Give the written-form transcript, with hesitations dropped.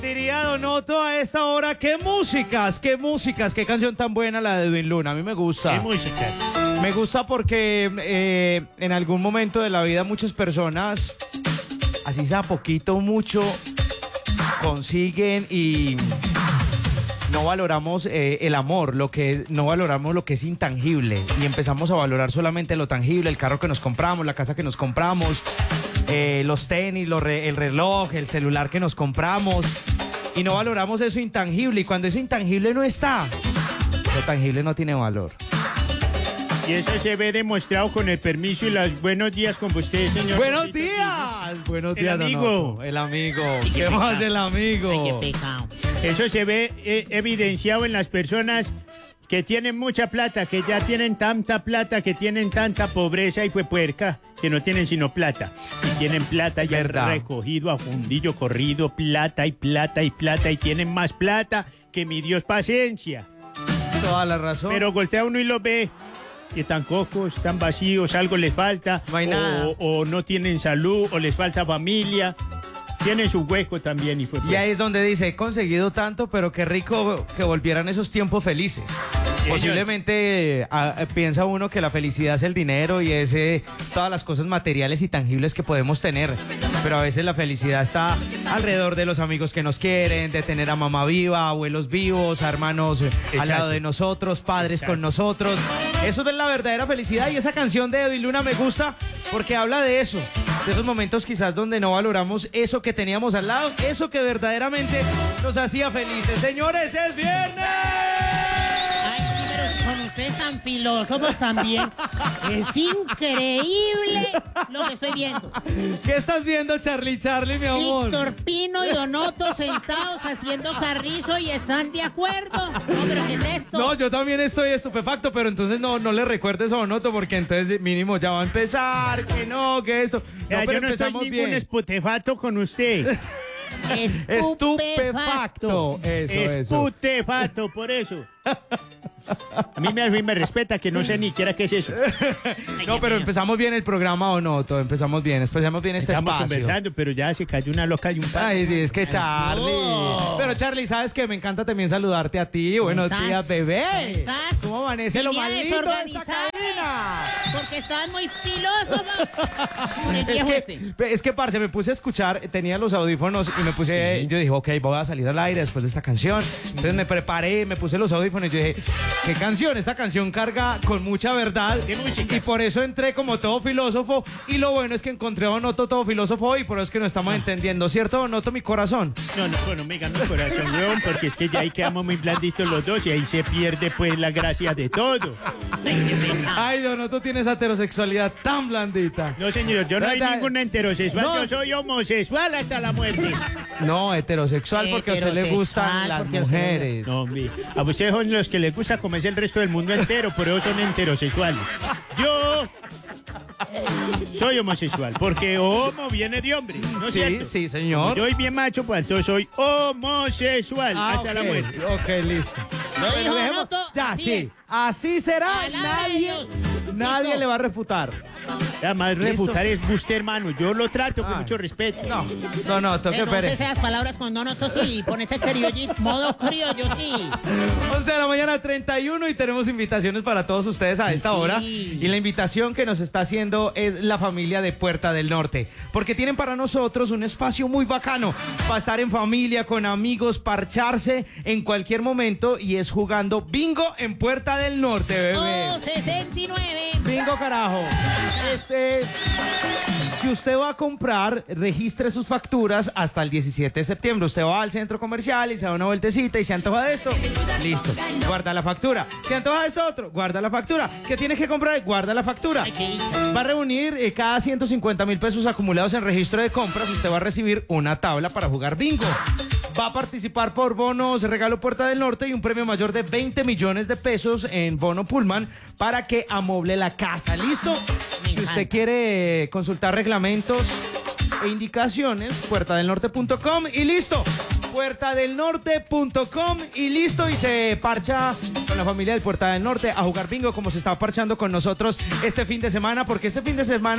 Diría Donoto a esta hora, qué músicas, qué canción tan buena la de Edwin Luna, a mí me gusta. ¿Qué músicas? Me gusta porque en algún momento de la vida muchas personas, así sea poquito o mucho, consiguen y no valoramos el amor, no valoramos lo que es intangible y empezamos a valorar solamente lo tangible, el carro que nos compramos, la casa que nos compramos, los tenis, el reloj, el celular que nos compramos y no valoramos eso intangible y cuando eso intangible no está, lo tangible no tiene valor. Y eso se ve demostrado con el permiso y los buenos días con usted, señor. ¡Buenos días! Buenos días, amigo. Donoto. El amigo. ¿Qué más el amigo? Ay, qué pecado. Eso se ve evidenciado en las personas que tienen mucha plata, que ya tienen tanta plata, que tienen tanta pobreza y pues puerca, que no tienen sino plata. Y tienen plata ya recogido a fundillo corrido, plata y plata y plata, y tienen más plata que mi Dios paciencia. Toda la razón. Pero golpea uno y lo ve, que tan cocos, tan vacíos, algo les falta. No hay nada. O no tienen salud, o les falta familia. Tienen su hueco también. Y ahí es donde dice, he conseguido tanto, pero qué rico que volvieran esos tiempos felices. Posiblemente piensa uno que la felicidad es el dinero y es todas las cosas materiales y tangibles que podemos tener, pero a veces la felicidad está alrededor de los amigos que nos quieren, de tener a mamá viva, abuelos vivos, hermanos al lado de nosotros, padres con nosotros. Eso es la verdadera felicidad y esa canción de Edwin Luna me gusta porque habla de eso, de esos momentos quizás donde no valoramos eso que teníamos al lado, eso que verdaderamente nos hacía felices. Señores, es viernes. Con ustedes tan filósofos también. Es increíble lo que estoy viendo. ¿Qué estás viendo, Charlie, mi amor? Víctor Pino y Donoto sentados haciendo carrizo y están de acuerdo. No, pero ¿qué es esto? No, yo también estoy estupefacto, pero entonces no le recuerdes a Donoto porque entonces mínimo ya va a empezar, que eso. No, pero yo no soy ningún esputefato con usted. Estupefacto. Estupefacto, por eso. A mí me respeta que no sé ni siquiera qué es eso. No, pero empezamos bien el programa, Donoto. Empezamos bien este Estamos espacio. conversando, pero ya se cayó una loca y un par. Ay, sí, es que Charlie. No. Pero Charlie, ¿sabes qué? Me encanta también saludarte a ti. Buenos días, bebé. ¿Cómo estás? ¿Cómo amanece lo más lindo de esta cabina? Porque estás muy filósofo. Con el viejo Es que, parce, me puse a escuchar, tenía los audífonos y me puse, yo dije, ok, voy a salir al aire después de esta canción. Entonces me preparé, me puse los audífonos y yo dije, ¿qué canción? Esta canción carga con mucha verdad. Y por eso entré como todo filósofo. Y lo bueno es que encontré a Donoto todo filósofo hoy, por eso es que nos estamos entendiendo, ¿cierto, Donoto, mi corazón? No me gano el corazón, weón, porque es que ya ahí quedamos muy blanditos los dos y ahí se pierde pues la gracia de todo. Ay, Donoto tiene esa heterosexualidad tan blandita. No, señor, yo no soy ningún heterosexual, yo soy homosexual hasta la muerte. No, heterosexual porque a usted le gustan las mujeres. No, hombre, a ustedes son los que les gusta comerse el resto del mundo entero, por eso son heterosexuales. Yo soy homosexual, porque homo viene de hombre, ¿no es cierto? Sí, señor. Como yo soy bien macho, pues entonces soy homosexual hasta la muerte. Ok, listo. Lo dijo Donoto, ya, así sí. es. Así será. Palabra de Dios. Nadie Listo. le va a refutar. Además, ¿Listo? refutar es usted, hermano. Yo lo trato con mucho respeto. No, toque No sé Pérez. esas palabras con Donoto, sí. Ponete criollo, modo criollo, sí. 11 de la mañana, 31, y tenemos invitaciones para todos ustedes a esta hora. Y la invitación que nos está haciendo es la familia de Puerta del Norte, porque tienen para nosotros un espacio muy bacano para estar en familia, con amigos, parcharse en cualquier momento, y es jugando bingo en Puerta del Norte, bebé. 69. Bingo, carajo. Si usted va a comprar, registre sus facturas hasta el 17 de septiembre. Usted va al centro comercial y se da una vueltecita y se antoja de esto. Listo. Guarda la factura. Se antoja de esto otro. Guarda la factura. ¿Qué tiene que comprar? Guarda la factura. Va a reunir cada 150,000 pesos acumulados en registro de compras. Usted va a recibir una tabla para jugar bingo. Va a participar por bonos regalo Puerta del Norte y un premio mayor de 20 millones de pesos en bono Pullman para que amoble la casa. ¿Listo? Si usted quiere consultar reglamentos e indicaciones, puertadelnorte.com y listo. puertadelnorte.com y listo, y se parcha con la familia del Puerta del Norte a jugar bingo como se está parchando con nosotros este fin de semana, porque este fin de semana